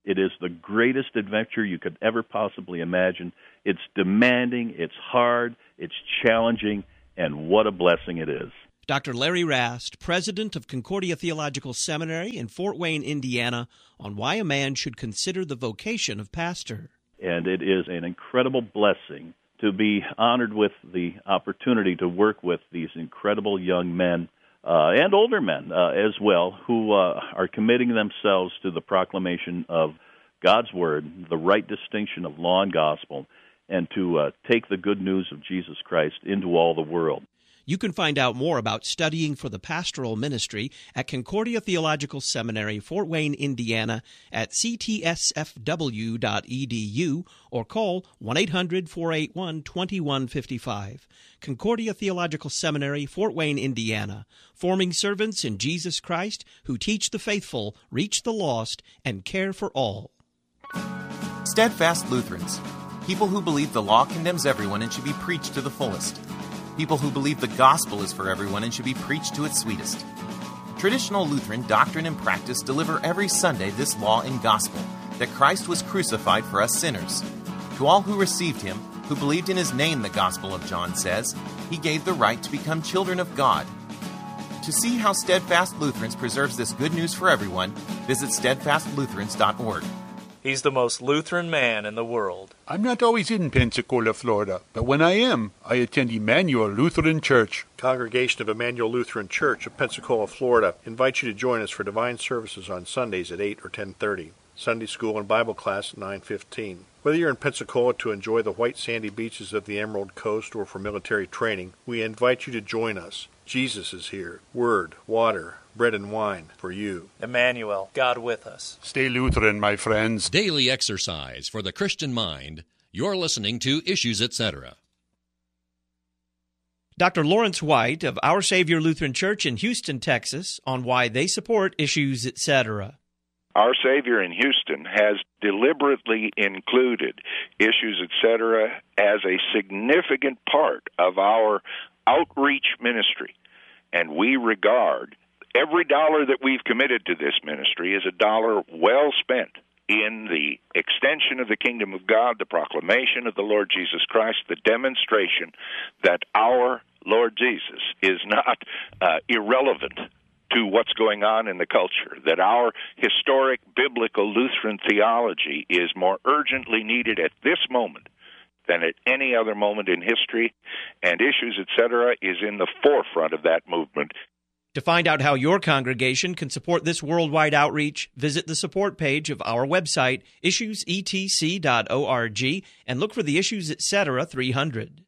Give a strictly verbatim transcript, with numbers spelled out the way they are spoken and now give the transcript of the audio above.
It is the greatest adventure you could ever possibly imagine. It's demanding, it's hard, it's challenging, and what a blessing it is. Doctor Larry Rast, president of Concordia Theological Seminary in Fort Wayne, Indiana, on why a man should consider the vocation of pastor. And it is an incredible blessing to be honored with the opportunity to work with these incredible young men uh, and older men uh, as well, who uh, are committing themselves to the proclamation of God's Word, the right distinction of law and gospel, and to uh, take the good news of Jesus Christ into all the world. You can find out more about studying for the pastoral ministry at Concordia Theological Seminary, Fort Wayne, Indiana, at c t s f w dot e d u or call one eight hundred, four eight one, two one five five. Concordia Theological Seminary, Fort Wayne, Indiana, forming servants in Jesus Christ who teach the faithful, reach the lost, and care for all. Steadfast Lutherans, people who believe the law condemns everyone and should be preached to the fullest. People who believe the gospel is for everyone and should be preached to its sweetest. Traditional Lutheran doctrine and practice deliver every Sunday this law and gospel, that Christ was crucified for us sinners. To all who received him, who believed in his name, the Gospel of John says, he gave the right to become children of God. To see how Steadfast Lutherans preserves this good news for everyone, visit steadfast lutherans dot org. He's the most Lutheran man in the world. I'm not always in Pensacola, Florida, but when I am, I attend Emmanuel Lutheran Church. Congregation of Emmanuel Lutheran Church of Pensacola, Florida, invites you to join us for divine services on Sundays at eight or ten thirty. Sunday school and Bible class at nine fifteen. Whether you're in Pensacola to enjoy the white sandy beaches of the Emerald Coast or for military training, we invite you to join us. Jesus is here. Word, water, bread and wine for you. Emmanuel, God with us. Stay Lutheran, my friends. Daily exercise for the Christian mind. You're listening to Issues, et cetera. Doctor Lawrence White of Our Savior Lutheran Church in Houston, Texas, on why they support Issues, et cetera. Our Savior in Houston has deliberately included Issues, et cetera as a significant part of our outreach ministry, and we regard every dollar that we've committed to this ministry as a dollar well spent in the extension of the kingdom of God, the proclamation of the Lord Jesus Christ, the demonstration that our Lord Jesus is not uh, irrelevant to what's going on in the culture, that our historic biblical Lutheran theology is more urgently needed at this moment than at any other moment in history, and Issues, et cetera, is in the forefront of that movement. To find out how your congregation can support this worldwide outreach, visit the support page of our website, issues e t c dot org, and look for the Issues, et cetera three hundred.